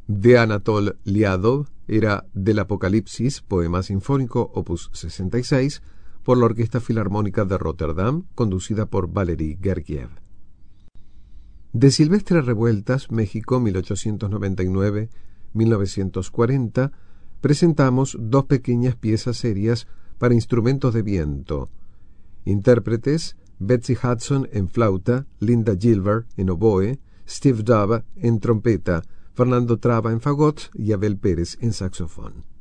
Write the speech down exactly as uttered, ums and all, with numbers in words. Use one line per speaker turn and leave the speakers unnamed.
de Anatol Liadov era Del Apocalipsis, poema sinfónico, opus sesenta y seis, por la Orquesta Filarmónica de Rotterdam, conducida por Valery Gergiev. De Silvestre Revueltas, México, mil ochocientos noventa y nueve a mil novecientos cuarenta, presentamos dos pequeñas piezas serias para instrumentos de viento. Intérpretes: Betsy Hudson en flauta, Linda Gilbert en oboe, Steve Dove en trompeta, Fernando Traba en fagot y Abel Pérez en saxofón.